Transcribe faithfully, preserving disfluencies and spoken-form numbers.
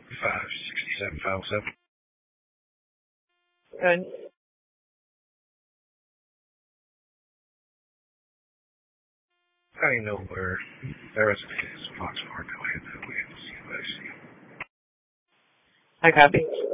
five sixty-seven, five oh seven. And I don't know where the resident is. Fox Park, Atlanta. We have to see what I see. I copy.